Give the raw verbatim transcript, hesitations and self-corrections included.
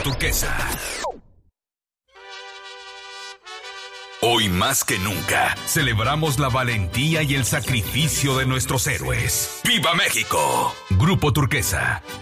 Turquesa. Hoy más que nunca, celebramos la valentía y el sacrificio de nuestros héroes. ¡Viva México! Grupo Turquesa,